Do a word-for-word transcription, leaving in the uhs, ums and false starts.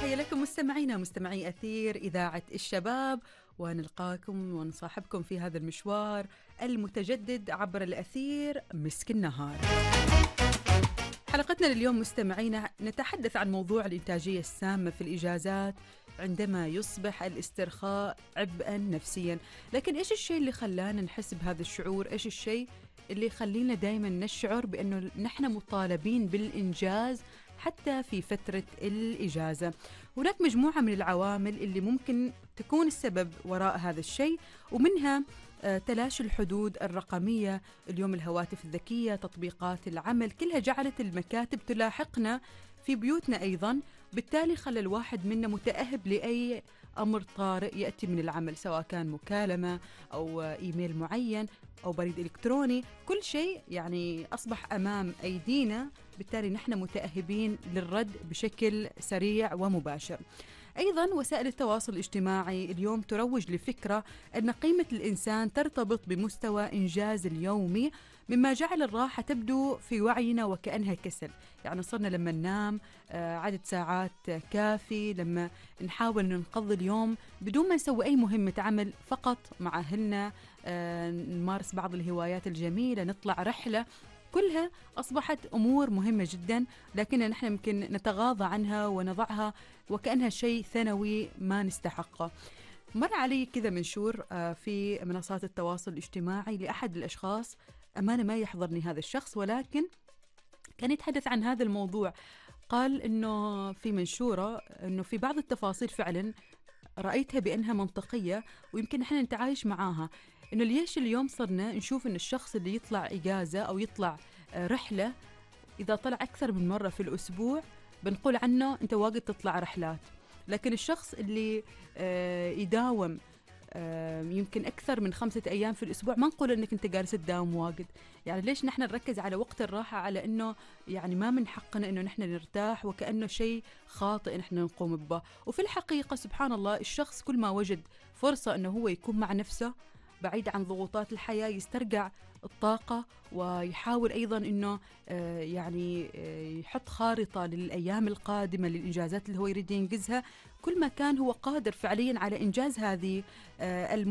تحية لكم مستمعينا مستمعي أثير إذاعة الشباب، ونلقاكم ونصاحبكم في هذا المشوار المتجدد عبر الأثير مسك النهار. حلقتنا لليوم مستمعينا نتحدث عن موضوع الإنتاجية السامة في الإجازات عندما يصبح الاسترخاء عبئا نفسيا. لكن إيش الشيء اللي خلانا نحس بهذا الشعور؟ إيش الشيء اللي يخلينا دائما نشعر بأنه نحن مطالبين بالإنجاز حتى في فترة الإجازة؟ هناك مجموعة من العوامل اللي ممكن تكون السبب وراء هذا الشيء، ومنها تلاشي الحدود الرقمية، اليوم الهواتف الذكية، تطبيقات العمل، كلها جعلت المكاتب تلاحقنا في بيوتنا أيضا، بالتالي خلى الواحد منا متأهب لأي أمر طارئ يأتي من العمل، سواء كان مكالمة أو إيميل معين أو بريد إلكتروني، كل شيء يعني أصبح أمام أيدينا، بالتالي نحن متأهبين للرد بشكل سريع ومباشر. أيضا وسائل التواصل الاجتماعي اليوم تروج لفكرة أن قيمة الإنسان ترتبط بمستوى إنجاز اليومي، مما جعل الراحة تبدو في وعينا وكأنها كسل. يعني صرنا لما ننام عدد ساعات كافي، لما نحاول ننقضي اليوم بدون ما نسوي أي مهمة عمل، فقط مع أهلنا نمارس بعض الهوايات الجميلة، نطلع رحلة، كلها أصبحت أمور مهمة جدا، لكن نحن يمكن نتغاضى عنها ونضعها وكأنها شيء ثانوي ما نستحقه. مر علي كذا منشور في منصات التواصل الاجتماعي لأحد الأشخاص، أمانة ما يحضرني هذا الشخص، ولكن كان يتحدث عن هذا الموضوع. قال إنه في منشورة إنه في بعض التفاصيل فعلا رأيتها بأنها منطقية ويمكن نحن نتعايش معاها، إنه ليش اليوم صرنا نشوف إن الشخص اللي يطلع إجازة أو يطلع رحلة، إذا طلع أكثر من مرة في الأسبوع بنقول عنه أنت واجد تطلع رحلات، لكن الشخص اللي يداوم يمكن أكثر من خمسة أيام في الأسبوع ما نقول إنك أنت جالس تداوم واجد. يعني ليش نحن نركز على وقت الراحة على إنه يعني ما من حقنا إنه نحن نرتاح، وكأنه شيء خاطئ نحن نقوم به. وفي الحقيقة سبحان الله الشخص كل ما وجد فرصة إنه هو يكون مع نفسه بعيد عن ضغوطات الحياة، يسترجع الطاقة ويحاول أيضا أنه يعني يحط خارطة للأيام القادمة للإنجازات اللي هو يريد ينجزها، كل ما كان هو قادر فعليا على إنجاز هذه